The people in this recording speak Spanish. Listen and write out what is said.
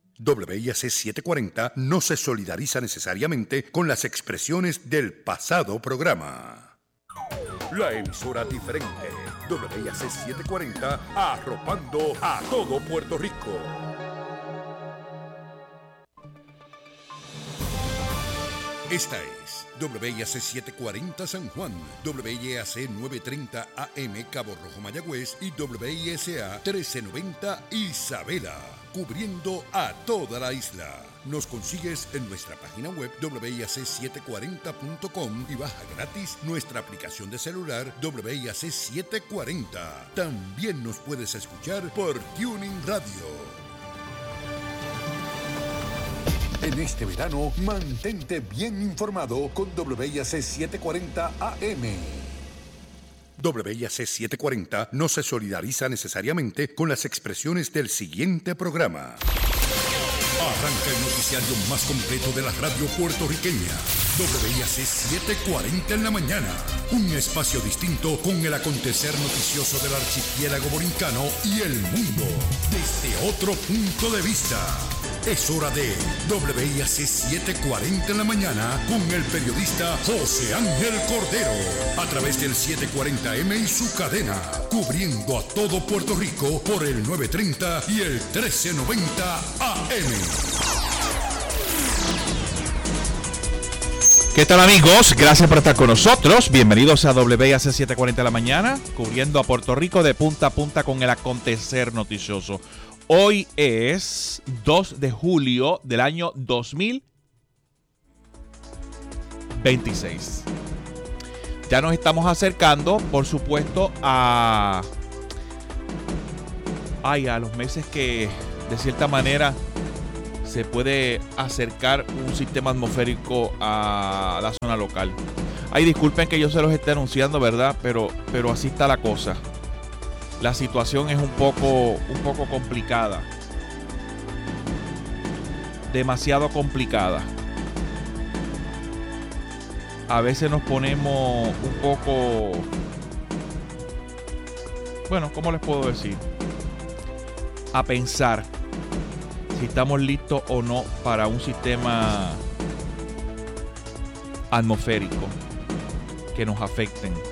WIAC 740 no se solidariza necesariamente con las expresiones del pasado programa. La emisora diferente, WIAC 740, arropando a todo Puerto Rico. Esta es WIAC 740 San Juan, WIAC 930 AM Cabo Rojo Mayagüez y WISA 1390 Isabela, cubriendo a toda la isla. Nos consigues en nuestra página web WIAC740.com y baja gratis nuestra aplicación de celular WIAC 740. También nos puedes escuchar por Tuning Radio. En este verano, mantente bien informado con WIAC 740 AM. WIAC 740 no se solidariza necesariamente con las expresiones del siguiente programa. Arranca el noticiario más completo de la radio puertorriqueña. WIAC 740 en la mañana. Un espacio distinto con el acontecer noticioso del archipiélago borincano y el mundo desde otro punto de vista. Es hora de WIAC 740 en la mañana con el periodista José Ángel Cordero a través del 740M y su cadena, cubriendo a todo Puerto Rico por el 930 y el 1390 AM. ¿Qué tal, amigos? Gracias por estar con nosotros. Bienvenidos a WIAC 740 en la mañana, cubriendo a Puerto Rico de punta a punta con el acontecer noticioso. Hoy es 2 de julio del año 2026. Ya nos estamos acercando, por supuesto, a los meses que, de cierta manera, se puede acercar un sistema atmosférico a la zona local. Ay, disculpen que yo se los esté anunciando, ¿verdad? Pero así está la cosa. La situación es un poco complicada. Demasiado complicada. A veces nos ponemos un poco... Bueno, ¿cómo les puedo decir? A pensar si estamos listos o no para un sistema atmosférico que nos afecten.